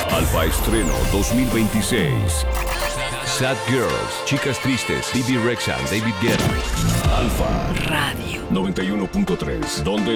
Alfa Estreno 2026. Sad Girls, Chicas Tristes, Bibi Rexha, David Guetta. Alfa Radio 91.3, donde